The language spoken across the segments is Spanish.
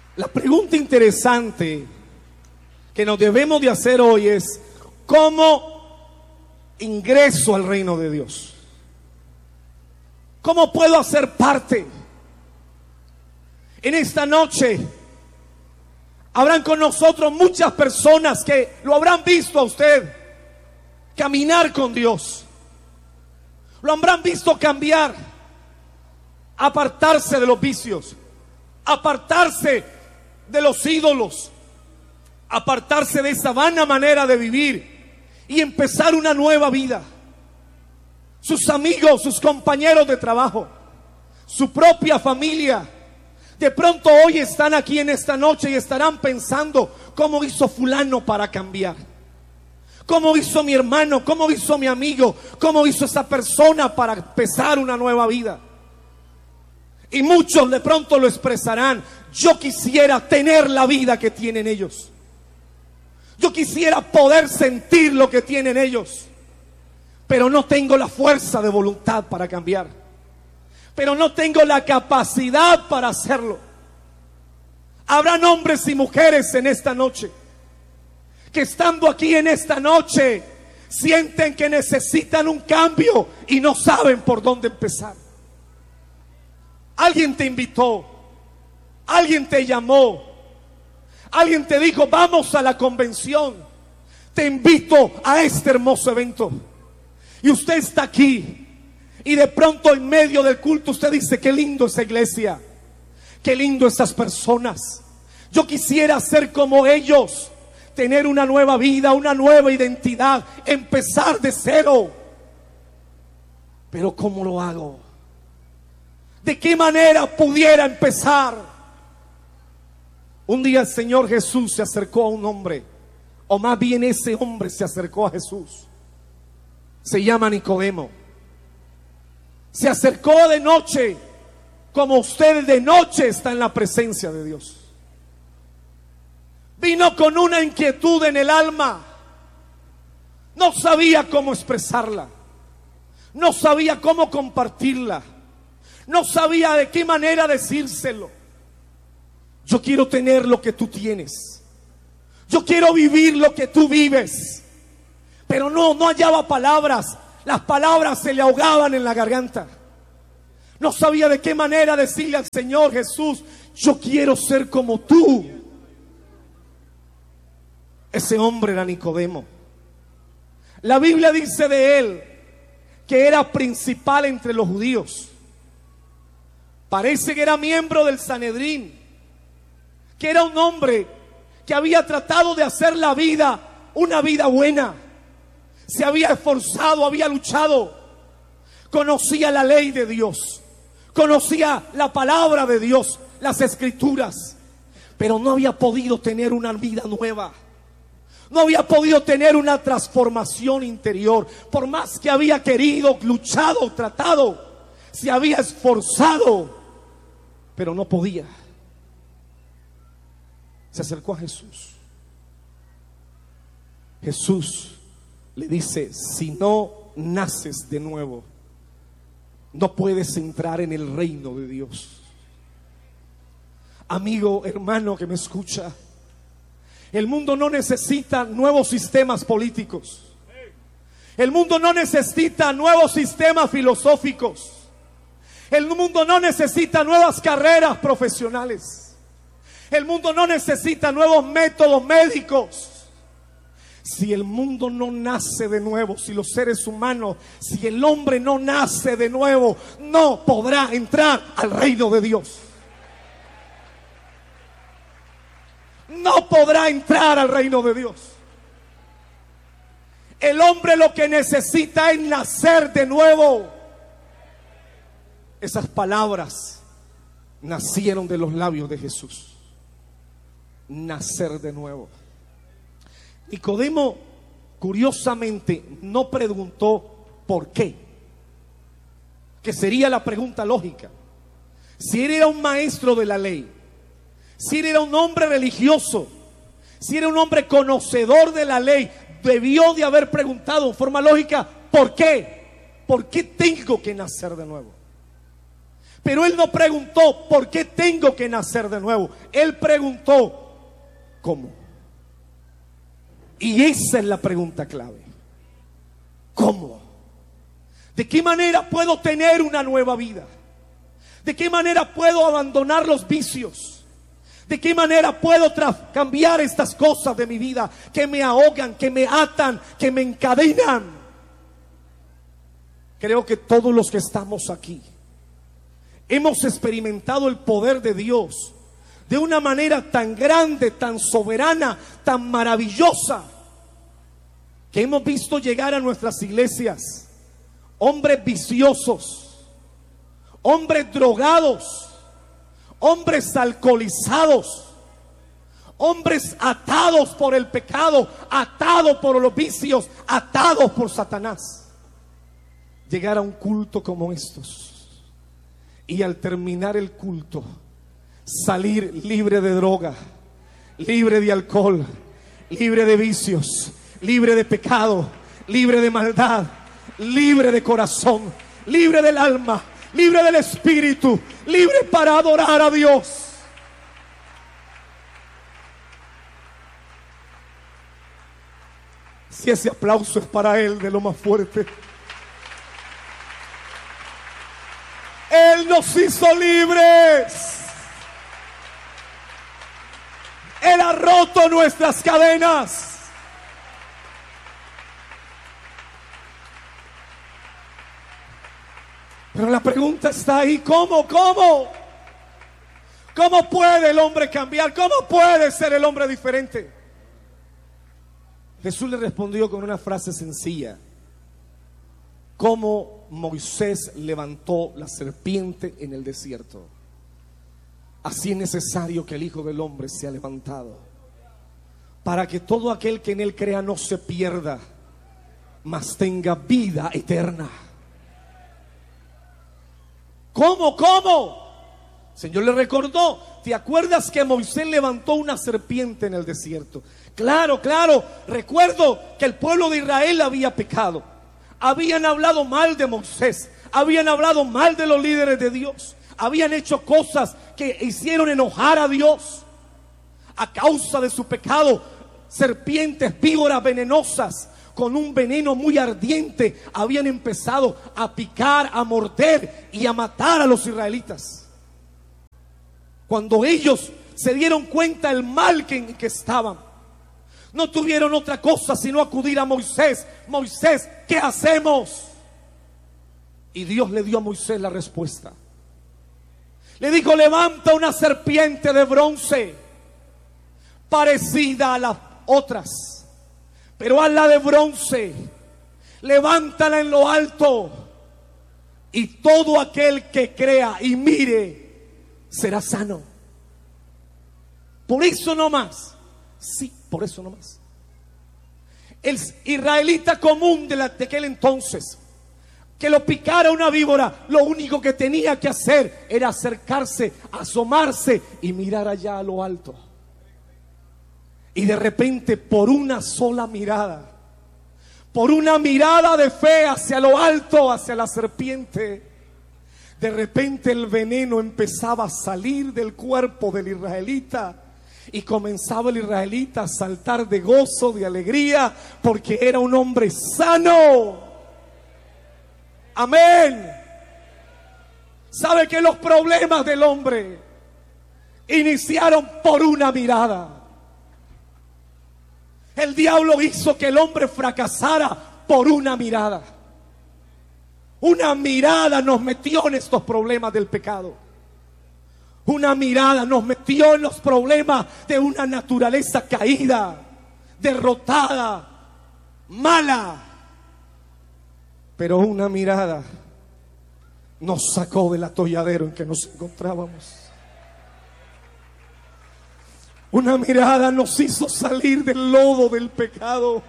La pregunta interesante que nos debemos de hacer hoy es: ¿cómo ingreso al reino de Dios? ¿Cómo puedo hacer parte? En esta noche habrán con nosotros muchas personas que lo habrán visto a usted caminar con Dios, lo habrán visto cambiar, apartarse de los vicios, apartarse de los ídolos, apartarse de esa vana manera de vivir y empezar una nueva vida. Sus amigos, sus compañeros de trabajo, su propia familia, de pronto hoy están aquí en esta noche y estarán pensando: ¿cómo hizo fulano para cambiar? ¿Cómo hizo mi hermano? ¿Cómo hizo mi amigo? ¿Cómo hizo esa persona para empezar una nueva vida? Y muchos de pronto lo expresarán: yo quisiera tener la vida que tienen ellos. Yo quisiera poder sentir lo que tienen ellos, pero no tengo la fuerza de voluntad para cambiar. Pero no tengo la capacidad para hacerlo. Habrán hombres y mujeres en esta noche que, estando aquí en esta noche, sienten que necesitan un cambio y no saben por dónde empezar. Alguien te invitó, alguien te llamó, alguien te dijo: vamos a la convención, te invito a este hermoso evento. Y usted está aquí y de pronto en medio del culto usted dice: qué lindo esa iglesia, qué lindo esas personas, yo quisiera ser como ellos, tener una nueva vida, una nueva identidad, empezar de cero. Pero ¿cómo lo hago? ¿De qué manera pudiera empezar? Un día el Señor Jesús se acercó a un hombre, o más bien ese hombre se acercó a Jesús. Se llama Nicodemo. Se acercó de noche, como usted de noche está en la presencia de Dios. Vino con una inquietud en el alma. No sabía cómo expresarla, no sabía cómo compartirla, no sabía de qué manera decírselo. Yo quiero tener lo que tú tienes, yo quiero vivir lo que tú vives. Pero no hallaba palabras. Las palabras se le ahogaban en la garganta. No sabía de qué manera decirle al Señor Jesús: yo quiero ser como tú. Ese hombre era Nicodemo. La Biblia dice de él que era principal entre los judíos. Parece que era miembro del Sanedrín, que era un hombre que había tratado de hacer la vida una vida buena. Se había esforzado, había luchado, conocía la ley de Dios, conocía la palabra de Dios, las escrituras, pero no había podido tener una vida nueva. No había podido tener una transformación interior. Por más que había querido, luchado, tratado, se había esforzado, pero no podía. Se acercó a Jesús. Jesús le dice: si no naces de nuevo, no puedes entrar en el reino de Dios. Amigo, hermano que me escucha, el mundo no necesita nuevos sistemas políticos. El mundo no necesita nuevos sistemas filosóficos. El mundo no necesita nuevas carreras profesionales. El mundo no necesita nuevos métodos médicos. Si el mundo no nace de nuevo, si los seres humanos, si el hombre no nace de nuevo, no podrá entrar al reino de Dios. No podrá entrar al reino de Dios. El hombre lo que necesita es nacer de nuevo. Esas palabras nacieron de los labios de Jesús. Nacer de nuevo. Nicodemo, curiosamente, no preguntó por qué, que sería la pregunta lógica. Si él era un maestro de la ley, si él era un hombre religioso, si era un hombre conocedor de la ley, debió de haber preguntado en forma lógica: ¿por qué? ¿Por qué tengo que nacer de nuevo? Pero él no preguntó por qué tengo que nacer de nuevo. Él preguntó ¿cómo? Y esa es la pregunta clave. ¿Cómo? ¿De qué manera puedo tener una nueva vida? ¿De qué manera puedo abandonar los vicios? ¿De qué manera puedo cambiar estas cosas de mi vida que me ahogan, que me atan, que me encadenan? Creo que todos los que estamos aquí hemos experimentado el poder de Dios de una manera tan grande, tan soberana, tan maravillosa, que hemos visto llegar a nuestras iglesias hombres viciosos, hombres drogados, hombres alcoholizados, hombres atados por el pecado, atados por los vicios, atados por Satanás. Llegar a un culto como estos y al terminar el culto salir libre de droga, libre de alcohol, libre de vicios, libre de pecado, libre de maldad, libre de corazón, libre del alma, libre del espíritu, libre para adorar a Dios. Si ese aplauso es para Él, de lo más fuerte. Él nos hizo libres. Él ha roto nuestras cadenas. Pero la pregunta está ahí, ¿cómo? ¿Cómo puede el hombre cambiar? ¿Cómo puede ser el hombre diferente? Jesús le respondió con una frase sencilla: como Moisés levantó la serpiente en el desierto, así es necesario que el Hijo del Hombre sea levantado, para que todo aquel que en él crea no se pierda, mas tenga vida eterna. ¿Cómo? El Señor le recordó: ¿te acuerdas que Moisés levantó una serpiente en el desierto? Claro, recuerdo que el pueblo de Israel había pecado. Habían hablado mal de Moisés, habían hablado mal de los líderes de Dios, habían hecho cosas que hicieron enojar a Dios. A causa de su pecado, serpientes, víboras venenosas con un veneno muy ardiente habían empezado a picar, a morder y a matar a los israelitas. Cuando ellos se dieron cuenta del mal en que estaban, no tuvieron otra cosa sino acudir a Moisés. Moisés, ¿qué hacemos? Y Dios le dio a Moisés la respuesta. Le dijo: levanta una serpiente de bronce parecida a las otras, pero hazla de bronce, levántala en lo alto, y todo aquel que crea y mire será sano. Por eso no más. Sí, por eso no más. El israelita común de aquel entonces, que lo picara una víbora, lo único que tenía que hacer era acercarse, asomarse y mirar allá a lo alto. Y de repente, por una sola mirada, por una mirada de fe hacia lo alto, hacia la serpiente, de repente el veneno empezaba a salir del cuerpo del israelita. Y comenzaba el israelita a saltar de gozo, de alegría, porque era un hombre sano. Amén. ¿Sabe que los problemas del hombre iniciaron por una mirada? El diablo hizo que el hombre fracasara por una mirada. Una mirada nos metió en estos problemas del pecado. Una mirada nos metió en los problemas de una naturaleza caída, derrotada, mala. Pero una mirada nos sacó del atolladero en que nos encontrábamos. Una mirada nos hizo salir del lodo del pecado.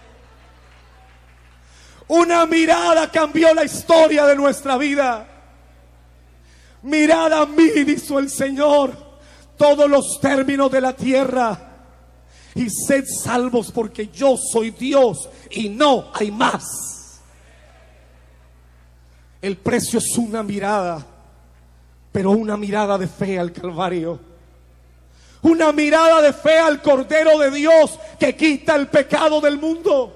Una mirada cambió la historia de nuestra vida. Mirad a mí, dijo el Señor, todos los términos de la tierra, y sed salvos, porque yo soy Dios y no hay más. El precio es una mirada. pero una mirada de fe al Calvario. Una mirada de fe al Cordero de Dios que quita el pecado del mundo.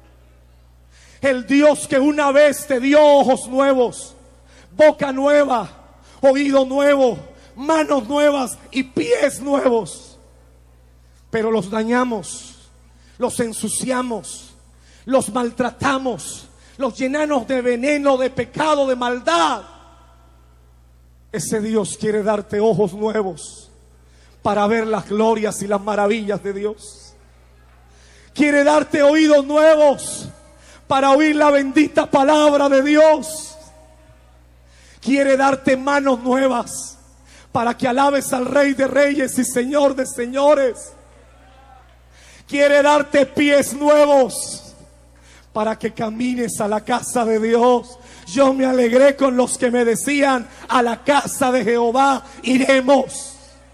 El Dios que una vez te dio ojos nuevos, boca nueva, oído nuevo, manos nuevas y pies nuevos. Pero los dañamos, los ensuciamos, los maltratamos, los llenamos de veneno, de pecado, de maldad. Ese Dios quiere darte ojos nuevos para ver las glorias y las maravillas de Dios. Quiere darte oídos nuevos para oír la bendita palabra de Dios. Quiere darte manos nuevas para que alabes al Rey de Reyes y Señor de Señores. Quiere darte pies nuevos para que camines a la casa de Dios. Yo me alegré con los que me decían: a la casa de Jehová iremos.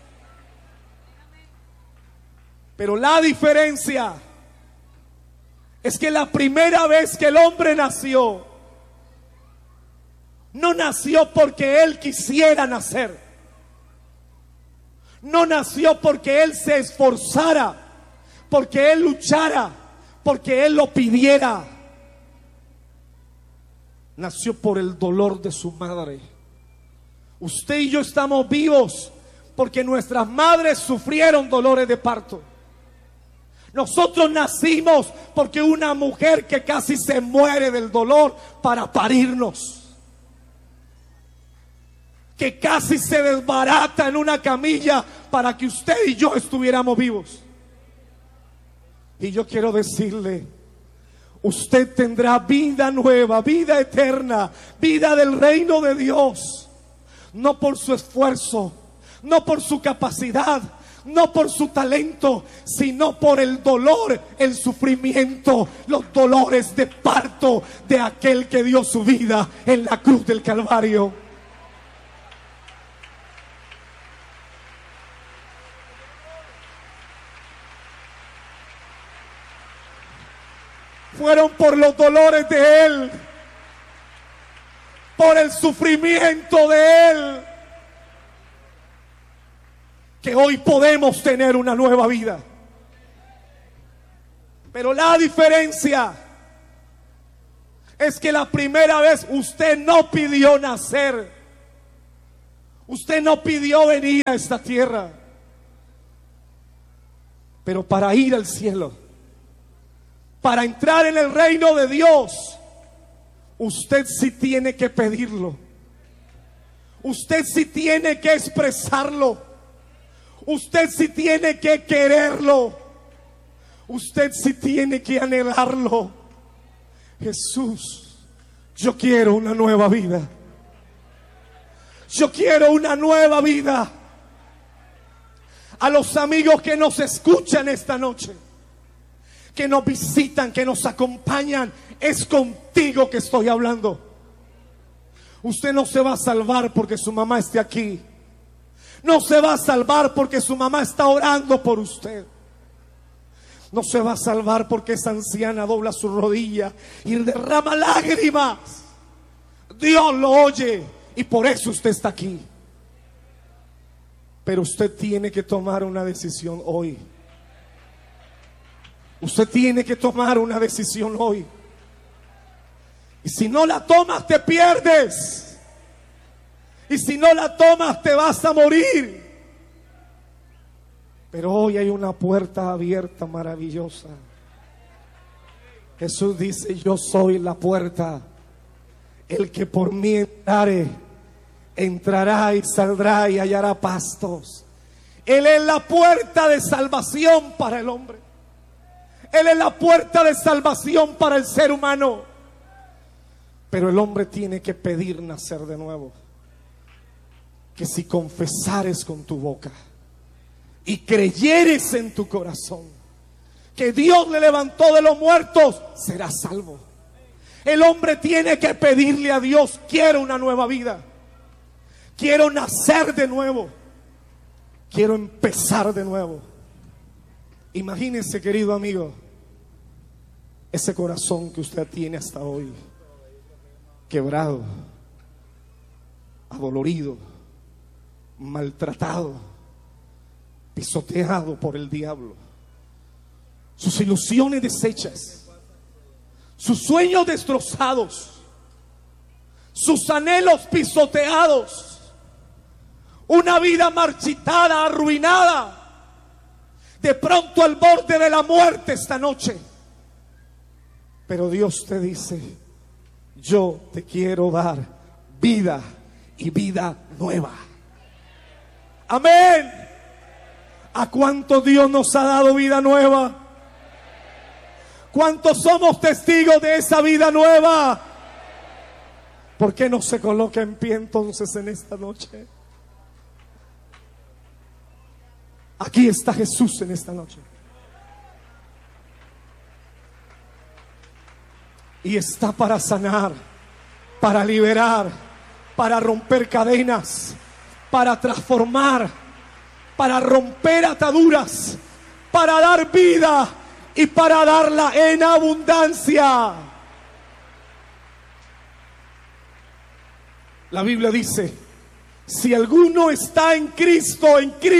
Pero la diferencia es que la primera vez que el hombre nació, no nació porque él quisiera nacer. No nació porque él se esforzara, porque él luchara, porque él lo pidiera. Nació por el dolor de su madre. Usted y yo estamos vivos porque nuestras madres sufrieron dolores de parto. Nosotros nacimos porque una mujer que casi se muere del dolor para parirnos, que casi se desbarata en una camilla para que usted y yo estuviéramos vivos. Y yo quiero decirle: usted tendrá vida nueva, vida eterna, vida del reino de Dios, no por su esfuerzo, no por su capacidad, no por su talento, sino por el dolor, el sufrimiento, los dolores de parto de aquel que dio su vida en la cruz del Calvario. Fueron por los dolores de Él, por el sufrimiento de Él, que hoy podemos tener una nueva vida. Pero la diferencia es que la primera vez usted no pidió nacer. Usted no pidió venir a esta tierra. Pero para ir al cielo, para entrar en el reino de Dios, usted sí tiene que pedirlo. Usted sí tiene que expresarlo. Usted sí tiene que quererlo. Usted sí tiene que anhelarlo. Jesús, yo quiero una nueva vida. Yo quiero una nueva vida. A los amigos que nos escuchan esta noche, que nos visitan, que nos acompañan, es contigo que estoy hablando. Usted no se va a salvar porque su mamá esté aquí. No se va a salvar porque su mamá está orando por usted. No se va a salvar porque esa anciana dobla su rodilla y derrama lágrimas. Dios lo oye y por eso usted está aquí. Pero usted tiene que tomar una decisión hoy. Usted tiene que tomar una decisión hoy. Y si no la tomas, te pierdes. Y si no la tomas, te vas a morir. Pero hoy hay una puerta abierta maravillosa. Jesús dice: yo soy la puerta. El que por mí entrare, entrará y saldrá y hallará pastos. Él es la puerta de salvación para el hombre. Él es la puerta de salvación para el ser humano. Pero el hombre tiene que pedir nacer de nuevo. Que si confesares con tu boca y creyeres en tu corazón que Dios le levantó de los muertos, serás salvo. El hombre tiene que pedirle a Dios: quiero una nueva vida, quiero nacer de nuevo, quiero empezar de nuevo. Imagínese, querido amigo, ese corazón que usted tiene hasta hoy, quebrado, adolorido, maltratado, pisoteado por el diablo, sus ilusiones deshechas, sus sueños destrozados, sus anhelos pisoteados, una vida marchitada, arruinada, de pronto al borde de la muerte esta noche. Pero Dios te dice: yo te quiero dar vida y vida nueva. Amén. ¿A cuánto Dios nos ha dado vida nueva? ¿Cuántos somos testigos de esa vida nueva? ¿Por qué no se coloca en pie entonces en esta noche? Aquí está Jesús en esta noche. Y está para sanar, para liberar, para romper cadenas, para transformar, para romper ataduras, para dar vida y para darla en abundancia. La Biblia dice: si alguno está en Cristo,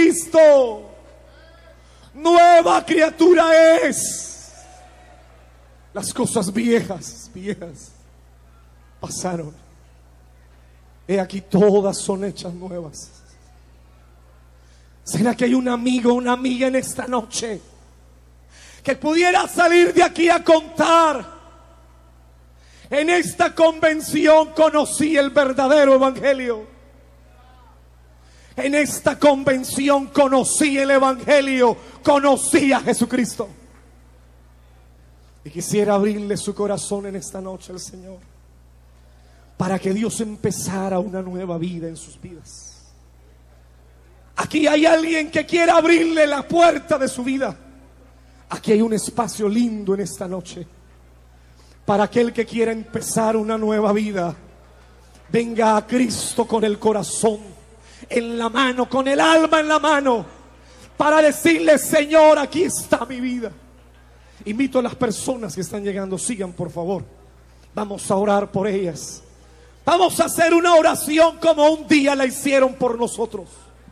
nueva criatura es. Las cosas viejas pasaron. He aquí, todas son hechas nuevas. ¿Será que hay un amigo, una amiga en esta noche que pudiera salir de aquí a contar: en esta convención conocí el verdadero evangelio? En esta convención conocí el evangelio, conocí a Jesucristo. Y quisiera abrirle su corazón en esta noche al Señor, para que Dios empezara una nueva vida en sus vidas. Aquí hay alguien que quiere abrirle la puerta de su vida. Aquí hay un espacio lindo en esta noche para aquel que quiera empezar una nueva vida. Venga a Cristo con el corazón en la mano, con el alma en la mano, para decirle: Señor, aquí está mi vida. Invito a las personas que están llegando, sigan por favor. Vamos a orar por ellas. Vamos a hacer una oración como un día la hicieron por nosotros.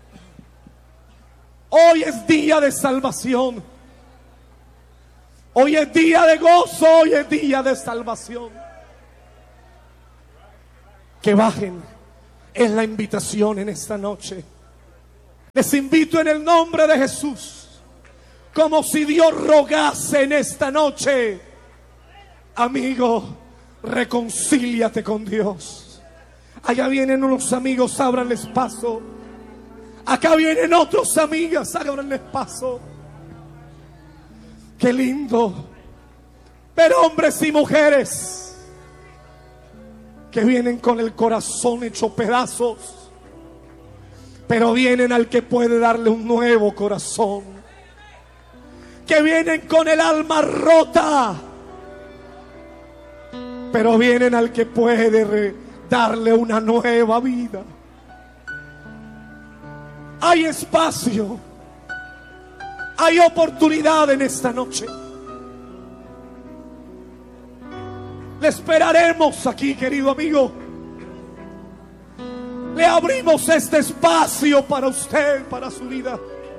Hoy es día de salvación. Hoy es día de gozo. Hoy es día de salvación. Que bajen. Es la invitación en esta noche. Les invito en el nombre de Jesús, como si Dios rogase en esta noche: amigo, reconcíliate con Dios. Allá vienen unos amigos, ábranles paso. Acá vienen otros amigas, ábranles paso. Qué lindo ver hombres y mujeres que vienen con el corazón hecho pedazos, pero vienen al que puede darle un nuevo corazón. Que vienen con el alma rota, pero vienen al que puede darle una nueva vida. Hay espacio, hay oportunidad en esta noche. Le esperaremos aquí, querido amigo. Le abrimos este espacio para usted, para su vida.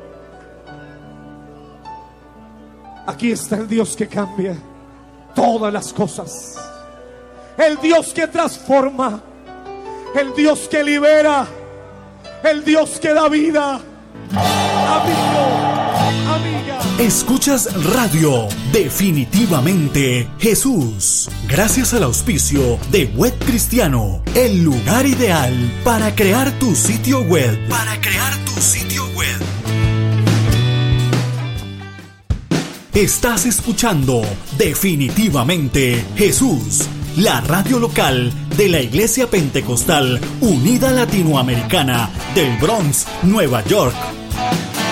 Aquí está el Dios que cambia todas las cosas, el Dios que transforma, el Dios que libera, el Dios que da vida. Amigo, amiga. Escuchas Radio Definitivamente Jesús, gracias al auspicio de Web Cristiano, el lugar ideal para crear tu sitio web. Estás escuchando Definitivamente Jesús, la radio local de la Iglesia Pentecostal Unida Latinoamericana del Bronx, Nueva York.